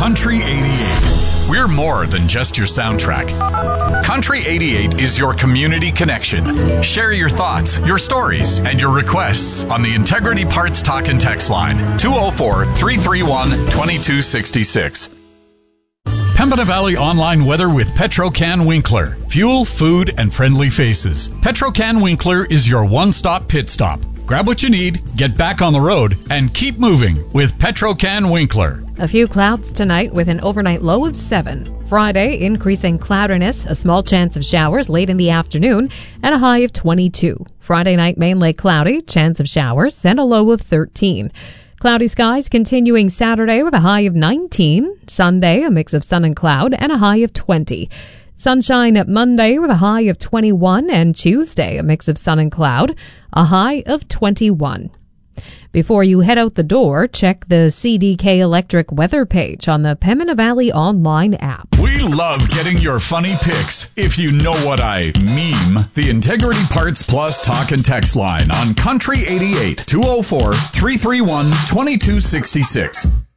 Country 88. We're more than just your soundtrack. Country 88 is your community connection. Share your thoughts, your stories, and your requests on the Integrity Parts Talk and Text line, 204-331-2266. Pembina Valley Online Weather with Petro-Can Winkler. Fuel, food, and friendly faces. Petro-Can Winkler is your one-stop pit stop. Grab what you need, get back on the road, and keep moving with Petro-Can Winkler. A few clouds tonight with an overnight low of 7. Friday, increasing cloudiness, a small chance of showers late in the afternoon, and a high of 22. Friday night, mainly cloudy, chance of showers, and a low of 13. Cloudy skies continuing Saturday with a high of 19. Sunday, a mix of sun and cloud, and a high of 20. Sunshine at Monday with a high of 21, and Tuesday, a mix of sun and cloud, a high of 21. Before you head out the door, check the CDK Electric weather page on the Pembina Valley online app. We love getting your funny pics. If you know what I meme, the Integrity Parts Plus Talk and Text line on Country 88, 204-331-2266.